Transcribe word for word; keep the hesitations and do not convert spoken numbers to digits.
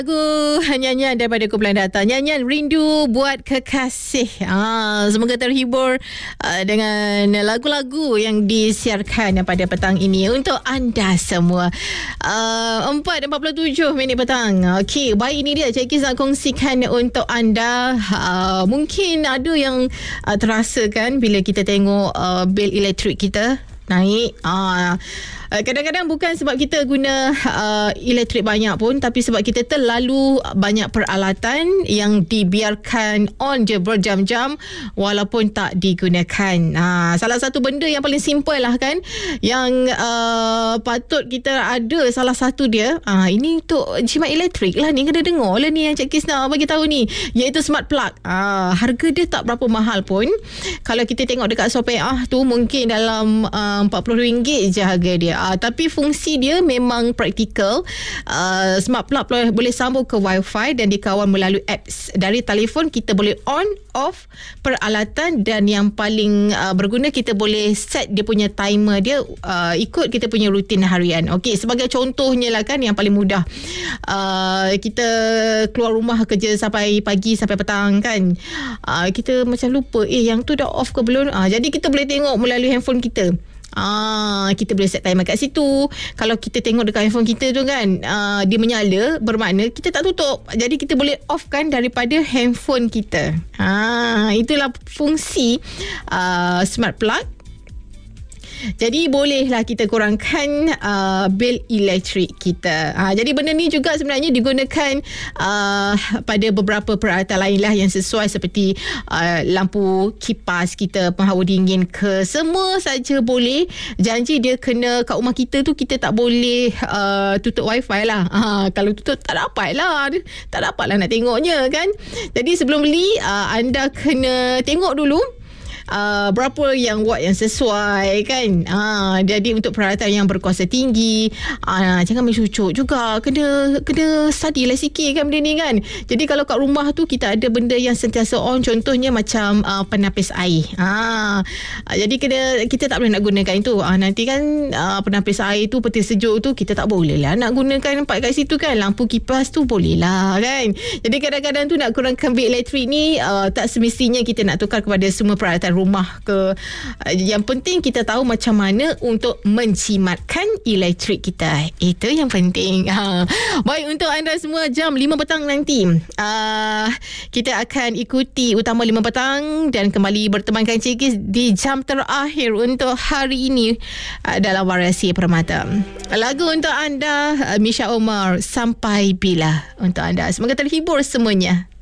Lagu nyanyian daripada kumpulan Data, nyanyian Rindu Buat Kekasih. Ah, semoga terhibur uh, dengan lagu-lagu yang disiarkan pada petang ini untuk anda semua. Uh, empat empat puluh tujuh minit petang. Okey, baik, ini dia Cik Kiz nak kongsikan untuk anda. Uh, mungkin ada yang uh, terasa kan bila kita tengok uh, bil elektrik kita naik. Ah, kadang-kadang bukan sebab kita guna uh, elektrik banyak pun, tapi sebab kita terlalu banyak peralatan yang dibiarkan on je berjam-jam walaupun tak digunakan. Ah, salah satu benda yang paling simple lah kan, yang uh, patut kita ada, salah satu dia, ah, ini untuk jimat elektrik lah ni, kena dengar lah ni yang Cik Kiz nak bagi tahu ni, iaitu smart plug. Ah, harga dia tak berapa mahal pun. Kalau kita tengok dekat Sopeah tu mungkin dalam uh, empat puluh ringgit je harga dia. Uh, tapi fungsi dia memang praktikal. Uh, smart plug boleh sambung ke Wi-Fi dan dikawal melalui apps. Dari telefon kita boleh on, off peralatan, dan yang paling uh, berguna, kita boleh set dia punya timer dia uh, ikut kita punya rutin harian. Okey, sebagai contohnya lah kan, yang paling mudah. Uh, kita keluar rumah kerja sampai pagi sampai petang kan. Uh, kita macam lupa, eh yang tu dah off ke belum? Uh, jadi kita boleh tengok melalui handphone kita. Ah, kita boleh set timer kat situ. Kalau kita tengok dekat handphone kita tu kan, ah, dia menyala, bermakna kita tak tutup. Jadi kita boleh off kan daripada handphone kita. Ah, itulah fungsi ah, smart plug. Jadi bolehlah kita kurangkan uh, bil elektrik kita. Uh, jadi benda ni juga sebenarnya digunakan uh, pada beberapa peralatan lain lah yang sesuai, seperti uh, lampu kipas kita, penghawa dingin ke, semua saja boleh. Janji dia kena kat rumah kita tu, kita tak boleh uh, tutup wifi lah. Uh, kalau tutup tak dapat lah, tak dapat lah nak tengoknya kan. Jadi sebelum beli, uh, anda kena tengok dulu Uh, berapa yang watt yang sesuai kan. uh, Jadi untuk peralatan yang berkuasa tinggi, uh, jangan main cucuk juga. Kena Kena study lah sikit kan benda ni kan. Jadi kalau kat rumah tu kita ada benda yang sentiasa on, contohnya macam uh, penapis air. uh, uh, Jadi kena, kita tak boleh nak gunakan itu. uh, Nanti kan uh, penapis air tu, peti sejuk tu, kita tak boleh lah nak gunakan empat kat situ kan. Lampu kipas tu boleh lah kan. Jadi kadang-kadang tu nak kurangkan bil elektrik ni, uh, tak semestinya kita nak tukar kepada semua peralatan rumah ke. Yang penting kita tahu macam mana untuk menjimatkan elektrik kita. Itu yang penting. Ha. Baik, untuk anda semua, jam lima petang nanti uh, kita akan ikuti Utama lima petang dan kembali bertemankan Cik Kiz di jam terakhir untuk hari ini uh, dalam Variasi Permata. Lagu untuk anda, uh, Misha Omar, Sampai Bila, untuk anda. Semoga terhibur semuanya.